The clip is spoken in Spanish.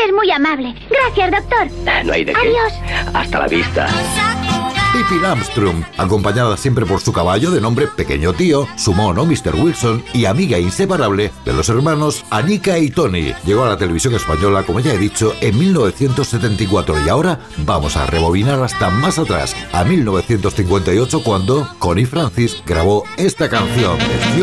Es muy amable. Gracias, doctor. No hay de qué. Adiós. Hasta la vista. Pippi Armstrong, acompañada siempre por su caballo de nombre Pequeño Tío, su mono Mr. Wilson y amiga inseparable de los hermanos Anika y Tony. Llegó a la televisión española, como ya he dicho, en 1974 y ahora vamos a rebobinar hasta más atrás, a 1958, cuando Connie Francis grabó esta canción.